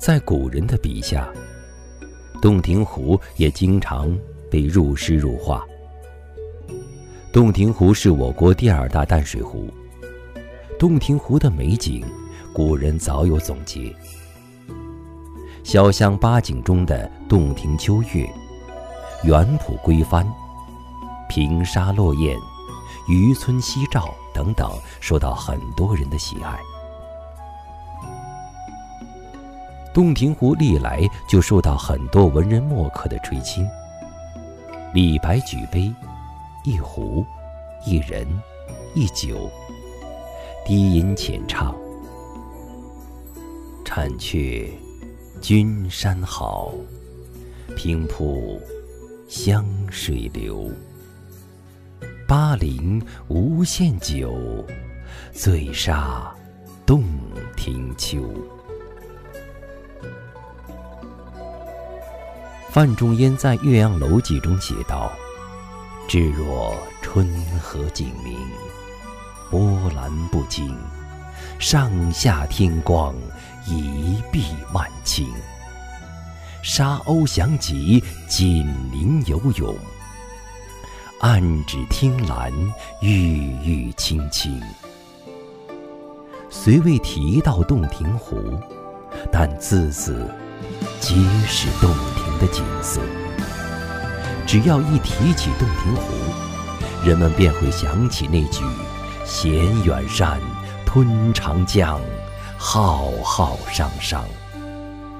在古人的笔下，洞庭湖也经常被入诗入画。洞庭湖是我国第2大淡水湖，洞庭湖的美景，古人早有总结。潇湘八景中的洞庭秋月、园圃归帆、平沙落雁、渔村夕照等等，受到很多人的喜爱。洞庭湖历来就受到很多文人墨客的垂青。李白举杯，一壶，一人，一酒，低吟浅唱，婵却君山好，平铺湘水流。巴陵无限酒，醉杀洞庭秋。范仲淹在《岳阳楼记》中写道：至若春和景明，波澜不惊，上下天光，一碧万顷。沙鸥翔集，锦鳞游泳，岸芷汀兰，郁郁青青。虽未提到洞庭湖，但字字皆是洞庭的景色。只要一提起洞庭湖，人们便会想起那句衔远山，吞长江，浩浩汤汤。